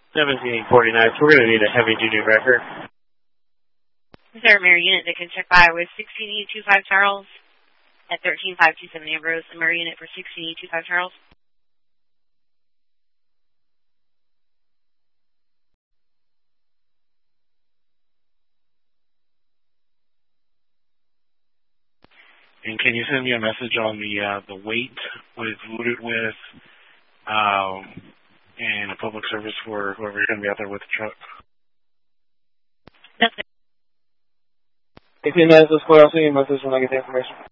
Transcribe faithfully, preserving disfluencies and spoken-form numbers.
seventeen forty-nine, so we're going to need a heavy-duty record. Is there a mirror unit that can check by with sixteen E twenty-five Charles at thirteen five two seven Ambrose, a mirror unit for sixteen E twenty-five Charles? And can you send me a message on the uh, the weight, what it's loaded with, um, and a public service for whoever you're going to be out there with the truck? That's it. eighteen minutes, let's go. I'll send you a message when I get the information.